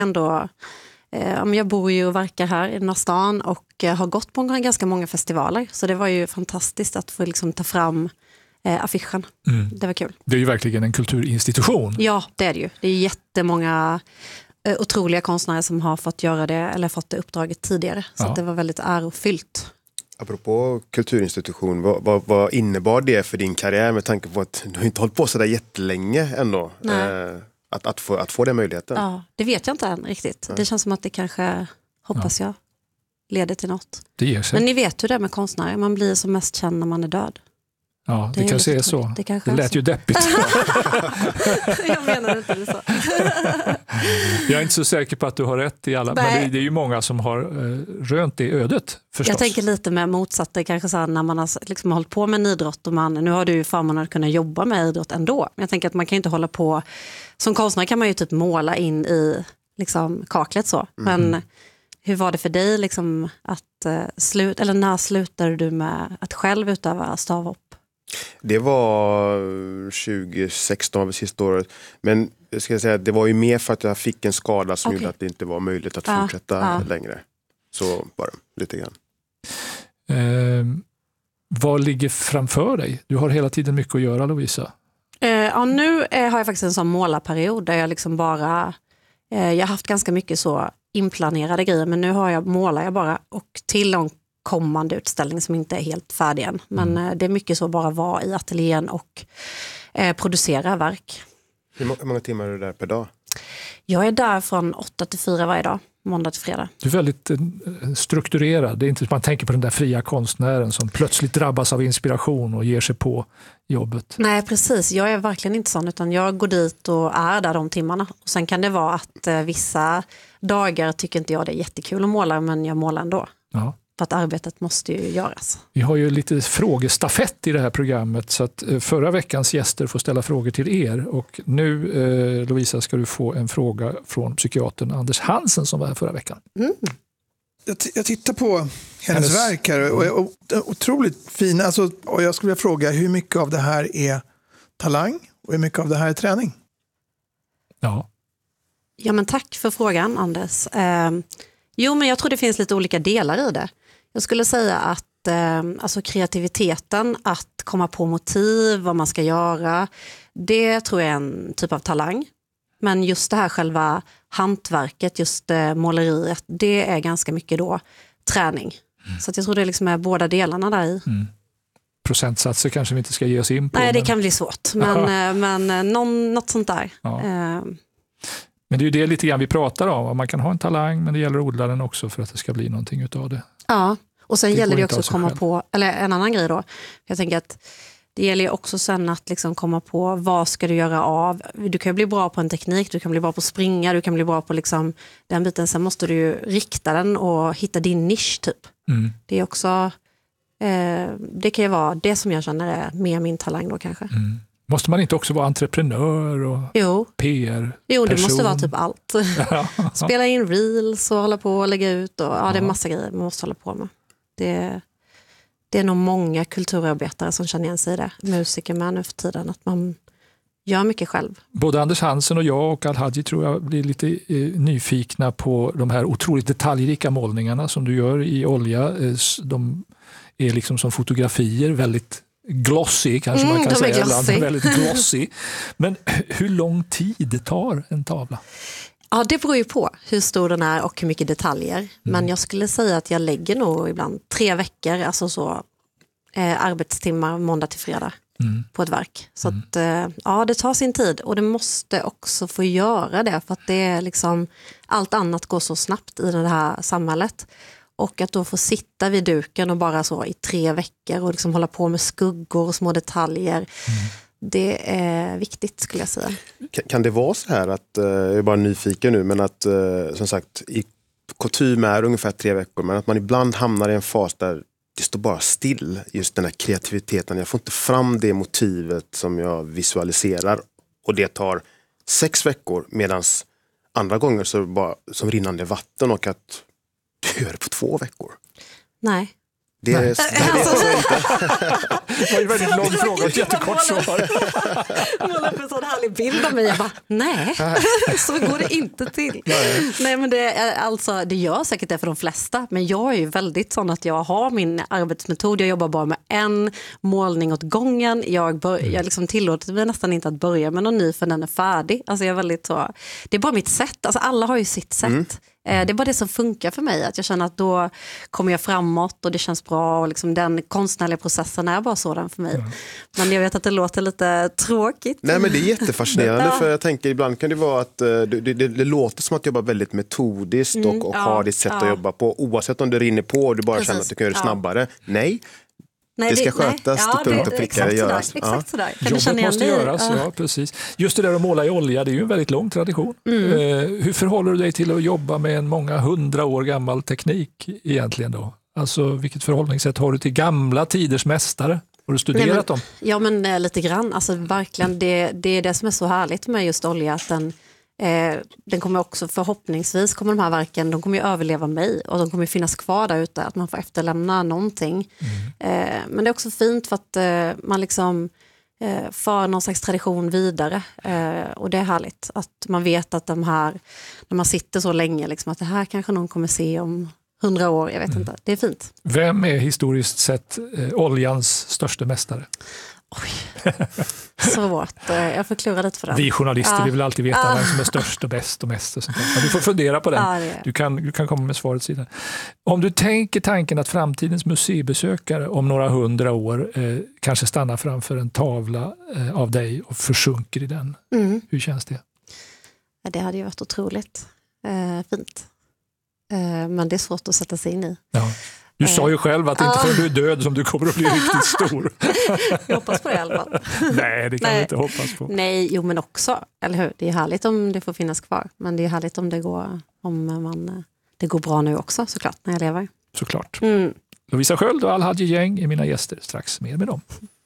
ändå, jag bor ju och verkar här i den här stan och har gått på ganska många festivaler. Så det var ju fantastiskt att få liksom ta fram affischen. Det var kul. Det är ju verkligen en kulturinstitution. Ja, det är det ju. Det är jättemånga otroliga konstnärer som har fått göra det eller fått det uppdraget tidigare. Så att det var väldigt ärofyllt. Apropå kulturinstitution, vad innebar det för din karriär med tanke på att du har inte hållit på så där jättelänge ändå? Att få den möjligheten? Ja, det vet jag inte än riktigt. Det känns som att det kanske, hoppas jag, leder till något. Det ger sig. Men ni vet hur det är med konstnärer. Man blir som mest känd när man är död. Ja, det kanske är så. Det lät ju deppigt. Jag menar inte det så. Jag är inte så säker på att du har rätt i alla. Nej. Men det är ju många som har rönt det ödet förstås. Jag tänker lite med motsatta kanske så här, när man har liksom hållit på med en idrott och nu har du ju förmånen att kunna jobba med idrott ändå. Men jag tänker att man kan ju inte hålla på, som konstnär kan man ju typ måla in i liksom kaklet så. Men hur var det för dig liksom att när slutade du med att själv utöva stavhopp? Det var 2016 var sista året. Men jag ska säga, det var ju mer för att jag fick en skada som gjorde att det inte var möjligt att fortsätta längre. Så bara lite grann. Vad ligger framför dig? Du har hela tiden mycket att göra, Lovisa. Nu har jag faktiskt en sån målarperiod där jag liksom bara... jag har haft ganska mycket så inplanerade grejer, men nu målar jag bara och till en kommande utställning som inte är helt färdig än. Men det är mycket så bara vara i ateljén och producera verk. Hur många timmar är du där per dag? Jag är där från 8 till 4 varje dag, måndag till fredag. Du är väldigt strukturerad. Det är inte som man tänker på den där fria konstnären som plötsligt drabbas av inspiration och ger sig på jobbet. Nej, precis. Jag är verkligen inte sån, utan jag går dit och är där de timmarna. Och sen kan det vara att vissa dagar tycker inte jag det är jättekul att måla, men jag målar ändå. Ja. För att arbetet måste ju göras. Vi har ju lite frågestafett i det här programmet, så att förra veckans gäster får ställa frågor till er. Och nu, Lovisa, ska du få en fråga från psykiatern Anders Hansen som var här förra veckan. Jag tittar på hennes verk här och är otroligt fin. Alltså, och jag skulle vilja fråga hur mycket av det här är talang och hur mycket av det här är träning? Ja, men tack för frågan, Anders. Men jag tror det finns lite olika delar i det. Jag skulle säga att alltså kreativiteten, att komma på motiv, vad man ska göra, det tror jag är en typ av talang. Men just det här själva hantverket, just måleriet, det är ganska mycket då träning. Så att jag tror det liksom är båda delarna där i. Procentsatser kanske vi inte ska ge oss in på. Nej, det kan bli svårt. Men något sånt där. Ja. Men det är ju det lite grann vi pratar om. Man kan ha en talang, men det gäller att odla den också för att det ska bli någonting utav det. Ja, och sen gäller det också att komma själv. på, eller en annan grej då. Jag tänker att det gäller ju också sen att liksom komma på vad ska du göra av. Du kan ju bli bra på en teknik, du kan bli bra på att springa, du kan bli bra på liksom den biten. Sen måste du ju rikta den och hitta din nisch typ. Det är också, det kan ju vara det som jag känner är mer min talang då kanske. Måste man inte också vara entreprenör och PR-person? Jo, det måste vara typ allt. Spela in reels och hålla på och lägga ut. Och, det är massa grejer man måste hålla på med. Det är nog många kulturarbetare som känner igen sig i det. Musiker med nu för tiden. Att man gör mycket själv. Både Anders Hansen och jag och Al-Hadji tror jag blir lite nyfikna på de här otroligt detaljrika målningarna som du gör i olja. De är liksom som fotografier, väldigt glossy kanske man kan säga. Väldigt glossy. Men hur lång tid tar en tavla? Ja, det beror ju på hur stor den är och hur mycket detaljer. Men jag skulle säga att jag lägger nog ibland 3 veckor, alltså så arbetstimmar måndag till fredag på ett verk. Så att det tar sin tid och det måste också få göra det för att det är liksom allt annat går så snabbt i det här samhället. Och att då få sitta vid duken och bara så i 3 veckor och liksom hålla på med skuggor och små detaljer. Det är viktigt skulle jag säga. Kan det vara så här att, jag är bara nyfiken nu, men att som sagt i kutym är ungefär 3 veckor, men att man ibland hamnar i en fas där det står bara still, just den här kreativiteten. Jag får inte fram det motivet som jag visualiserar och det tar 6 veckor medan andra gånger så bara som rinnande vatten och att du gör det på 2 veckor. Nej, Det är inte. Det var en väldigt lång fråga och ett jättekort svar. Måla upp en sån härlig bild av mig. Jag bara, nej, så går det inte till. Nej, men det gör säkert det för de flesta. Men jag är ju väldigt sån att jag har min arbetsmetod. Jag jobbar bara med en målning åt gången. Jag liksom tillåter mig nästan inte att börja med någon ny för den är färdig. Alltså jag är väldigt så. Det är bara mitt sätt. Alltså alla har ju sitt sätt. Det är bara det som funkar för mig. Att jag känner att då kommer jag framåt och det känns bra. Och liksom den konstnärliga processen är bara sådan för mig. Men jag vet att det låter lite tråkigt. Nej, men det är jättefascinerande för jag tänker ibland kan det vara att det låter som att jobba väldigt metodiskt och ha ditt sätt att jobba på. Oavsett om det rinner på och du bara känner att du kan göra det snabbare. Nej, det ska skötas till punkt och pricka. Exakt sådär. Jobbet måste göras, ja precis. Just det där att måla i olja, det är ju en väldigt lång tradition. Hur förhåller du dig till att jobba med en många 100 år gammal teknik egentligen då? Alltså vilket förhållningssätt har du till gamla tiders mästare? Har du studerat dem? Ja, men lite grann. Alltså verkligen, det är det som är så härligt med just olja, att den kommer också förhoppningsvis, kommer de här verken, de kommer ju överleva mig och de kommer ju finnas kvar där ute, att man får efterlämna någonting. Men det är också fint för att man liksom för någon slags tradition vidare, och det är härligt att man vet att de här, när man sitter så länge liksom, att det här kanske någon kommer se om 100 år, jag vet inte. Det är fint. Vem är historiskt sett oljans största mästare? Oj, svårt. Jag får klura lite för den. Vi journalister vi vill alltid veta vem som är störst och bäst och mest. Och sånt där. Men du får fundera på den. Du kan komma med svaret sedan. Om du tänker tanken att framtidens museibesökare om några 100 år kanske stannar framför en tavla av dig och försjunker i den. Hur känns det? Ja, det hade ju varit otroligt fint. Men det är svårt att sätta sig in i. Ja. Du sa ju själv att det inte förrän du är död som du kommer att bli riktigt stor. Jag hoppas på det i alla fall. Nej, det kan vi inte hoppas på. Nej, jo men också, eller hur? Det är härligt om det får finnas kvar. Men det är härligt om det går bra nu också, såklart, när jag lever. Såklart. Lovisa Sköld och Al-Hadji Gäng är mina gäster. Strax mer med dem.